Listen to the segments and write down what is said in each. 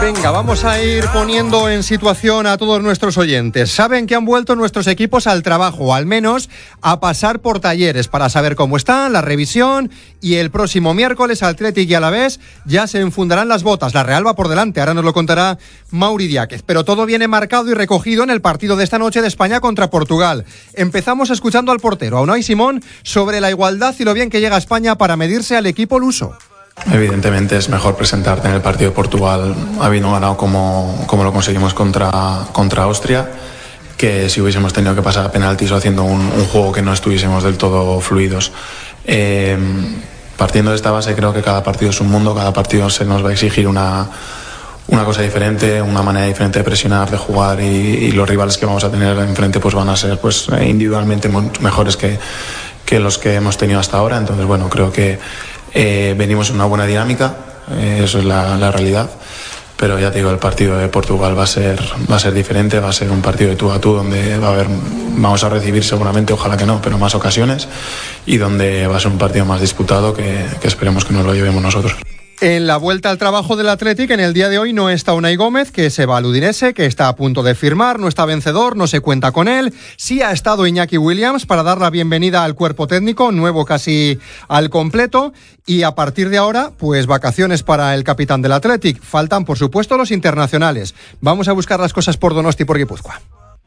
Venga, vamos a ir poniendo en situación a todos nuestros oyentes. Saben que han vuelto nuestros equipos al trabajo, al menos a pasar por talleres para saber cómo están, la revisión, y el próximo miércoles Athletic y Alavés ya se enfundarán las botas. La Real va por delante, ahora nos lo contará Mauri Diáquez. Pero todo viene marcado y recogido en el partido de esta noche de España contra Portugal. Empezamos escuchando al portero, a Unai Simón, sobre la igualdad y lo bien que llega a España para medirse al equipo luso. Evidentemente es mejor presentarte en el partido de Portugal habiendo ganado como lo conseguimos contra Austria, que si hubiésemos tenido que pasar a penaltis o haciendo un juego que no estuviésemos del todo fluidos. Partiendo de esta base, creo que cada partido es un mundo, cada partido se nos va a exigir una cosa diferente, una manera diferente de presionar, de jugar, y los rivales que vamos a tener enfrente pues van a ser pues individualmente mucho mejores que los que hemos tenido hasta ahora. Entonces, bueno, creo que venimos en una buena dinámica, eso es la realidad, pero ya te digo, el partido de Portugal va a ser diferente, va a ser un partido de tú a tú donde vamos a recibir seguramente, ojalá que no, pero más ocasiones, y donde va a ser un partido más disputado que esperemos que nos lo llevemos nosotros. En la vuelta al trabajo del Athletic, en el día de hoy no está Unai Gómez, que se va al Udinese, que está a punto de firmar, no está vencedor, no se cuenta con él. Sí ha estado Iñaki Williams para dar la bienvenida al cuerpo técnico, nuevo casi al completo, y a partir de ahora, pues vacaciones para el capitán del Athletic. Faltan, por supuesto, los internacionales. Vamos a buscar las cosas por Donosti y por Guipúzcoa.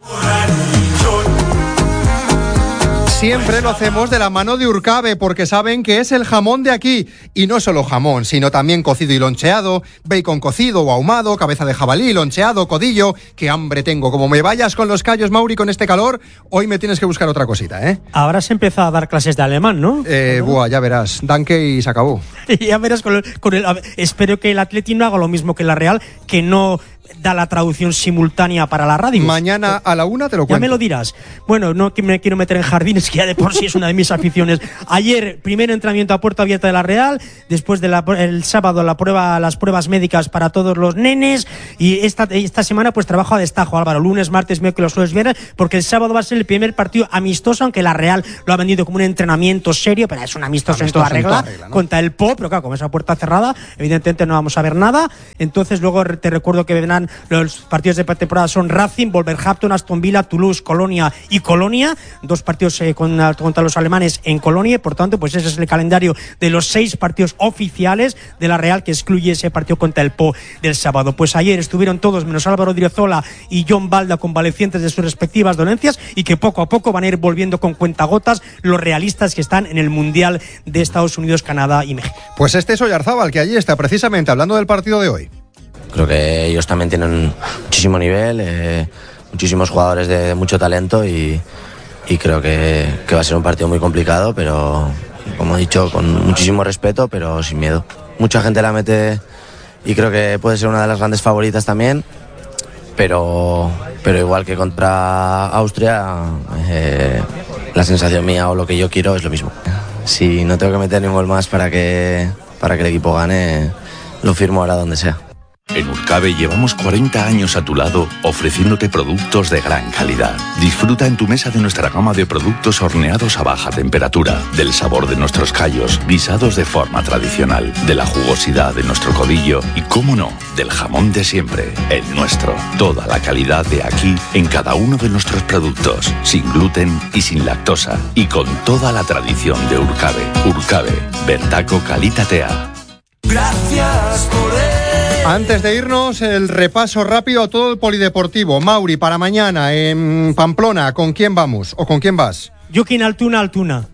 Siempre lo hacemos de la mano de Urcabe, porque saben que es el jamón de aquí. Y no solo jamón, sino también cocido y loncheado, bacon cocido o ahumado, cabeza de jabalí, loncheado, codillo. ¡Qué hambre tengo! Como me vayas con los callos, Mauri, con este calor, hoy me tienes que buscar otra cosita, ¿eh? Habrás empezado a dar clases de alemán, ¿no? Buah, ya verás. Danke y se acabó. Ya verás con el espero que el Atleti no haga lo mismo que la Real, que no da la traducción simultánea para la radio. Mañana a la 1 te lo cuento. Ya me lo dirás. Bueno, no me quiero meter en jardines, que ya de por sí es una de mis aficiones. Ayer, primer entrenamiento a puerta abierta de la Real, después el sábado las pruebas médicas para todos los nenes, y esta semana pues trabajo a destajo, Álvaro, lunes, martes, miércoles, jueves, viernes, porque el sábado va a ser el primer partido amistoso, aunque la Real lo ha vendido como un entrenamiento serio, pero es un amistoso en toda regla, ¿no? Contra el Po, pero claro, como es a puerta cerrada, evidentemente no vamos a ver nada. Entonces luego te recuerdo que vendrán los partidos de pretemporada, son Racing, Wolverhampton, Aston Villa, Toulouse, Colonia y Colonia, 2 partidos contra los alemanes en Colonia, y por tanto pues ese es el calendario de los 6 partidos oficiales de la Real, que excluye ese partido contra el Po del sábado. Pues ayer estuvieron todos menos Álvaro Driozola y John Balda convalecientes de sus respectivas dolencias, y que poco a poco van a ir volviendo con cuentagotas los realistas que están en el Mundial de Estados Unidos, Canadá y México. Pues este es Oyarzábal, que allí está precisamente hablando del partido de hoy. Creo que ellos también tienen muchísimo nivel, muchísimos jugadores de mucho talento, y creo que va a ser un partido muy complicado, pero como he dicho, con muchísimo respeto, pero sin miedo. Mucha gente la mete y creo que puede ser una de las grandes favoritas también, pero igual que contra Austria, la sensación mía o lo que yo quiero es lo mismo. Si no tengo que meter ni un gol más para que el equipo gane, lo firmo ahora donde sea. En Urcabe llevamos 40 años a tu lado ofreciéndote productos de gran calidad. Disfruta en tu mesa de nuestra gama de productos horneados a baja temperatura, del sabor de nuestros callos, guisados de forma tradicional, de la jugosidad de nuestro codillo y, cómo no, del jamón de siempre, el nuestro. Toda la calidad de aquí en cada uno de nuestros productos, sin gluten y sin lactosa, y con toda la tradición de Urcabe. Urcabe, Bertaco Kalitatea. Gracias por Antes de irnos, el repaso rápido a todo el polideportivo. Mauri, para mañana en Pamplona, ¿con quién vamos o con quién vas? Joaquín Altuna.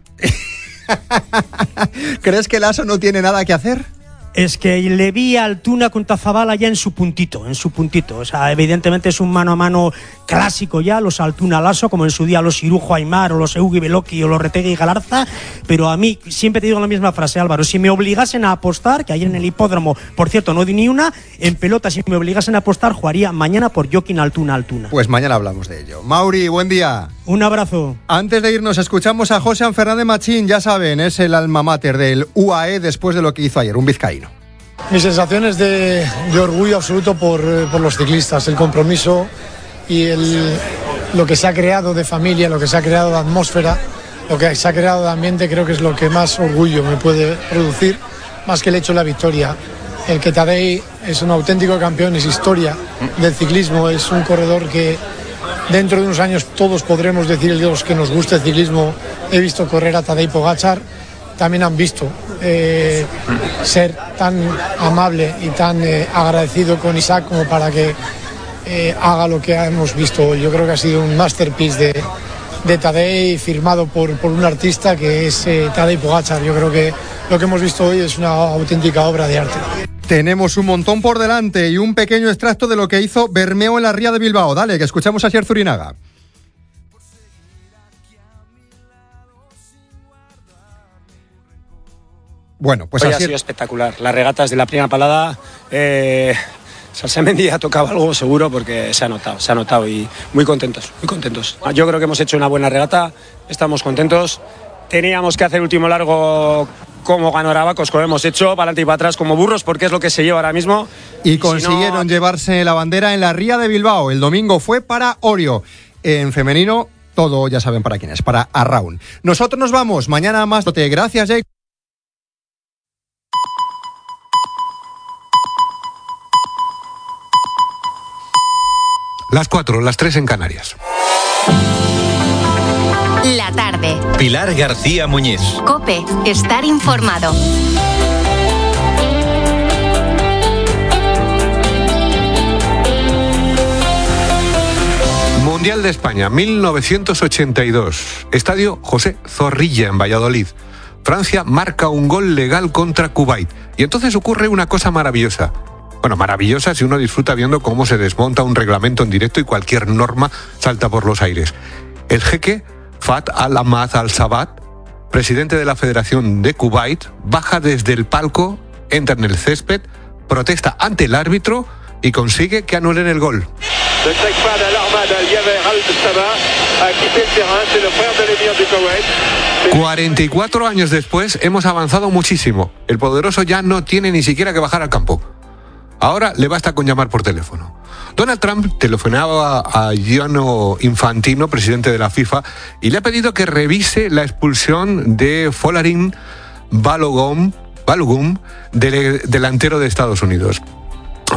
¿Crees que Lasso no tiene nada que hacer? Es que le vi a Altuna contra Zabala ya en su puntito. O sea, evidentemente es un mano a mano clásico ya, los Altuna Lasso, como en su día los Irujo Aimar, o los Eugi Beloki, o los Retegui Galarza. Pero a mí, siempre te digo la misma frase, Álvaro, si me obligasen a apostar, que ayer en el hipódromo, por cierto, no di ni una, en pelota, si me obligasen a apostar, jugaría mañana por Joaquín Altuna. Pues mañana hablamos de ello. Mauri, buen día. Un abrazo. Antes de irnos, escuchamos a José Fernández Machín, ya saben, es el alma mater del UAE después de lo que hizo ayer, un vizcaíno. Mi sensación es de orgullo absoluto por los ciclistas, el compromiso y lo que se ha creado de familia, lo que se ha creado de atmósfera, lo que se ha creado de ambiente. Creo que es lo que más orgullo me puede producir, más que el hecho de la victoria. el que Tadej es un auténtico campeón, es historia del ciclismo, es un corredor que dentro de unos años todos podremos decir, los que nos gusta el ciclismo, he visto correr a Tadej Pogačar, también han visto ser tan amable y tan agradecido con Isaac como para que haga lo que hemos visto hoy. Yo creo que ha sido un masterpiece de Tadej, firmado por un artista que es Tadej Pogačar. Yo creo que lo que hemos visto hoy es una auténtica obra de arte. Tenemos un montón por delante y un pequeño extracto de lo que hizo Bermeo en la Ría de Bilbao. Dale, que escuchamos a Asier Zurinaga. Bueno, pues hoy ha sido espectacular. Las regatas de la primera palada, Salsamendi ha tocado algo seguro porque se ha notado y muy contentos. Yo creo que hemos hecho una buena regata, estamos contentos. Teníamos que hacer el último largo como ganó Arabacos, como hemos hecho, para adelante y para atrás como burros, porque es lo que se lleva ahora mismo. Y consiguieron llevarse la bandera en la Ría de Bilbao. El domingo fue para Orio. En femenino, todo ya saben para quién es, para Arraun. Nosotros nos vamos, mañana más. Gracias, Jake. Las 4, las 3 en Canarias. La tarde. Pilar García Muñiz. COPE. Estar informado. Mundial de España, 1982. Estadio José Zorrilla en Valladolid. Francia marca un gol legal contra Kuwait. Y entonces ocurre una cosa maravillosa. Bueno, maravillosa si uno disfruta viendo cómo se desmonta un reglamento en directo y cualquier norma salta por los aires. El jeque Fat al-Ahmad al-Sabat, presidente de la Federación de Kuwait, baja desde el palco, entra en el césped, protesta ante el árbitro y consigue que anulen el gol. 44 años después hemos avanzado muchísimo. El poderoso ya no tiene ni siquiera que bajar al campo. Ahora le basta con llamar por teléfono. Donald Trump telefonaba a Gianni Infantino, presidente de la FIFA, y le ha pedido que revise la expulsión de Folarin Balogun, delantero de Estados Unidos.